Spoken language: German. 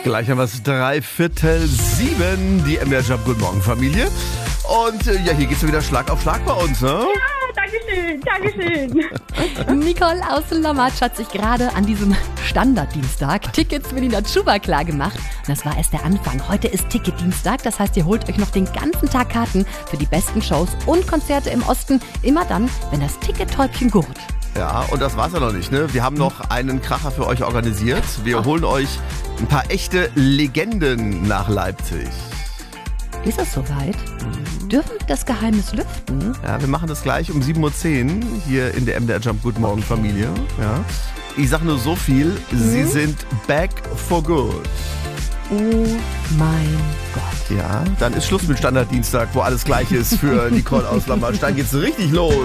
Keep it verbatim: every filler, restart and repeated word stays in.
Gleich haben wir es drei Viertel sieben, die M D R Jump Good Morgen Familie. Und äh, ja, hier geht's wieder Schlag auf Schlag bei uns, ne? Ja, Dankeschön, Dankeschön. Nicole aus Lommatsch hat sich gerade an diesem Standarddienstag Tickets für die Natschuba klar gemacht. Und das war erst der Anfang. Heute ist Ticketdienstag, das heißt, ihr holt euch noch den ganzen Tag Karten für die besten Shows und Konzerte im Osten. Immer dann, wenn das Tickettäubchen gurt. Ja, und das war's ja noch nicht, ne? Wir haben noch einen Kracher für euch organisiert. Wir holen euch ein paar echte Legenden nach Leipzig. Ist es soweit? Mhm. Dürfen wir das Geheimnis lüften? Ja, wir machen das gleich um sieben Uhr zehn hier in der M D R Jump Good Morgen okay. Familie. Ja. Ich sag nur so viel, mhm. sie sind back for good. Oh mein Gott. Ja, dann ist Schluss mit Standarddienstag, wo alles gleich ist für Nicole aus Lommatsch. Dann geht's richtig los.